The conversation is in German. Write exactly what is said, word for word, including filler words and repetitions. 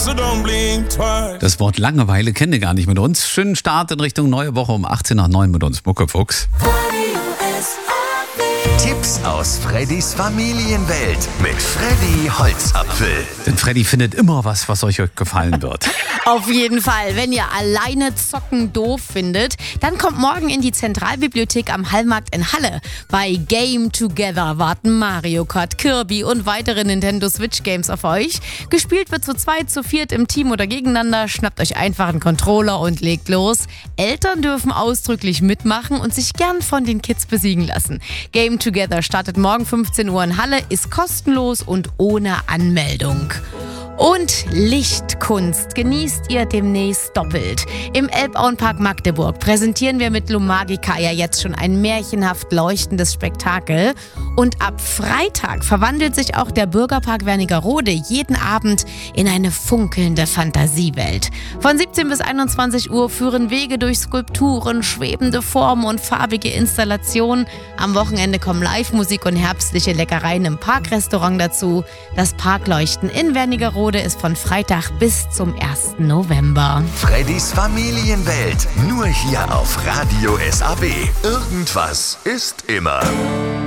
so don't blink twice. Das Wort Langeweile kennen ihr gar nicht mit uns. Schönen Start in Richtung neue Woche um achtzehn nach neun mit uns, Muckefuchs. Tipps aus Freddys Familienwelt mit Freddy Holzapfel. Denn Freddy findet immer was, was euch gefallen wird. Auf jeden Fall. Wenn ihr alleine zocken doof findet, dann kommt morgen in die Zentralbibliothek am Hallmarkt in Halle. Bei Game Together warten Mario Kart, Kirby und weitere Nintendo Switch Games auf euch. Gespielt wird zu zweit, zu viert im Team oder gegeneinander. Schnappt euch einfach einen Controller und legt los. Eltern dürfen ausdrücklich mitmachen und sich gern von den Kids besiegen lassen. Game Together startet morgen fünfzehn Uhr in Halle, ist kostenlos und ohne Anmeldung. Und Lichtkunst genießt ihr demnächst doppelt. Im Elbauenpark Magdeburg präsentieren wir mit Lumagica ja jetzt schon ein märchenhaft leuchtendes Spektakel. Und ab Freitag verwandelt sich auch der Bürgerpark Wernigerode jeden Abend in eine funkelnde Fantasiewelt. Von siebzehn bis einundzwanzig Uhr führen Wege durch Skulpturen, schwebende Formen und farbige Installationen. Am Wochenende kommen Live-Musik und herbstliche Leckereien im Parkrestaurant dazu. Das Parkleuchten in Wernigerode ist von Freitag bis zum ersten November. Freddys Familienwelt. Nur hier auf Radio S A B. Irgendwas ist immer.